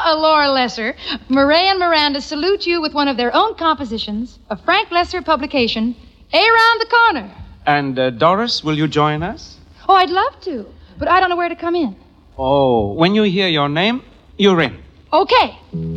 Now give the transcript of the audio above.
Laura Lesser. Murray and Miranda salute you with one of their own compositions, a Frank Lesser publication, Around the Corner. And, Doris, will you join us? Oh, I'd love to, but I don't know where to come in. Oh, when you hear your name, you're in. Okay.